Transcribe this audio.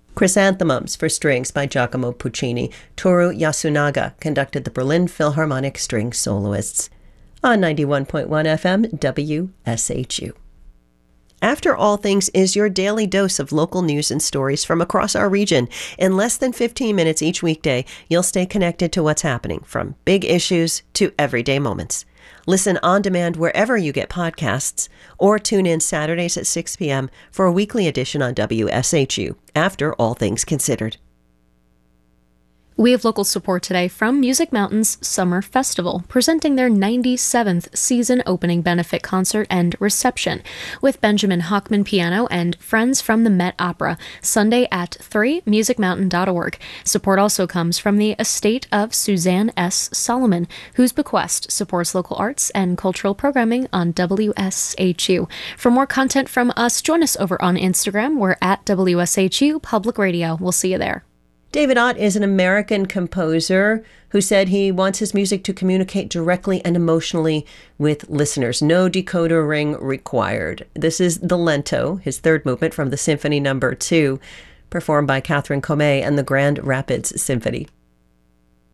Chrysanthemums for Strings by Giacomo Puccini. Toru Yasunaga conducted the Berlin Philharmonic String Soloists. On 91.1 FM, WSHU. After All Things is your daily dose of local news and stories from across our region. In less than 15 minutes each weekday, you'll stay connected to what's happening, from big issues to everyday moments. Listen on demand wherever you get podcasts, or tune in Saturdays at 6 p.m. for a weekly edition on WSHU, After All Things Considered. We have local support today from Music Mountain's Summer Festival, presenting their 97th season opening benefit concert and reception with Benjamin Hochman piano and friends from the Met Opera, Sunday at 3, musicmountain.org. Support also comes from the estate of Suzanne S. Solomon, whose bequest supports local arts and cultural programming on WSHU. For more content from us, join us over on Instagram. We're at WSHU Public Radio. We'll see you there. David Ott is an American composer who said he wants his music to communicate directly and emotionally with listeners. No decoder ring required. This is the Lento, his third movement from the Symphony No. 2, performed by Catherine Comey and the Grand Rapids Symphony.